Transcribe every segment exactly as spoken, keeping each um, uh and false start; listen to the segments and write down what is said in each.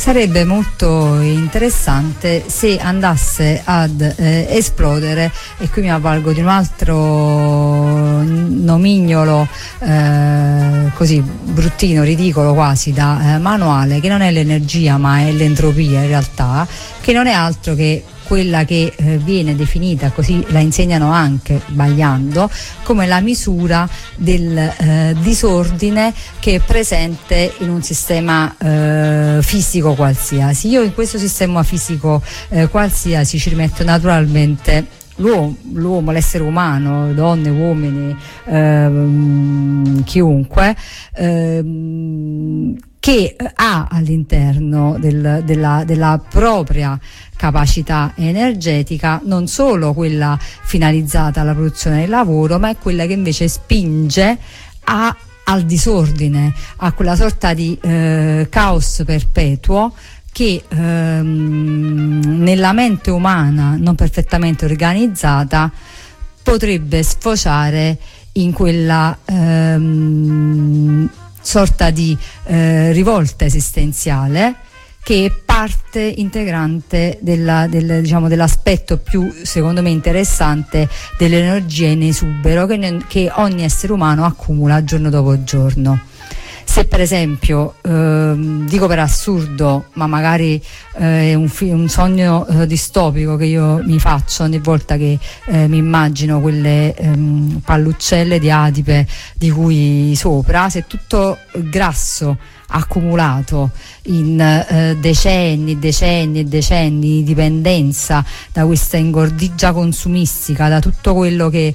sarebbe molto interessante se andasse ad eh, esplodere, e qui mi avvalgo di un altro nomignolo eh, così bruttino, ridicolo quasi da eh, manuale, che non è l'energia ma è l'entropia in realtà, che non è altro che quella che eh, viene definita, così la insegnano anche sbagliando, come la misura del eh, disordine che è presente in un sistema eh, fisico qualsiasi. Io in questo sistema fisico eh, qualsiasi ci rimetto naturalmente l'uomo, l'uomo, l'essere umano, donne, uomini, ehm, chiunque, ehm, che ha all'interno del, della, della propria capacità energetica non solo quella finalizzata alla produzione del lavoro, ma è quella che invece spinge a, al disordine, a quella sorta di eh, caos perpetuo che ehm, nella mente umana non perfettamente organizzata potrebbe sfociare in quella ehm, sorta di eh, rivolta esistenziale, che è parte integrante della, del, diciamo, dell'aspetto più, secondo me, interessante dell'energia in esubero che, ne, che ogni essere umano accumula giorno dopo giorno. Se per esempio, ehm, dico per assurdo, ma magari eh, è un, fi- un sogno eh, distopico che io mi faccio ogni volta che eh, mi immagino quelle ehm, palluccelle di adipe di cui sopra, se tutto grasso accumulato in eh, decenni, decenni e decenni di dipendenza da questa ingordigia consumistica, da tutto quello che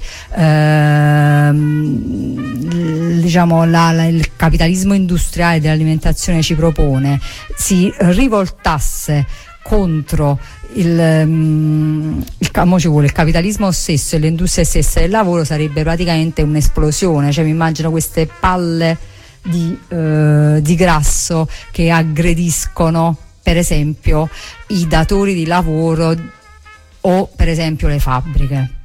ehm, diciamo la, la, il capitalismo industriale dell'alimentazione ci propone, si rivoltasse contro il, um, il, mo ci vuole, il capitalismo stesso e l'industria stessa del lavoro, sarebbe praticamente un'esplosione. Cioè mi immagino queste palle Di, eh, di grasso che aggrediscono per esempio i datori di lavoro o per esempio le fabbriche.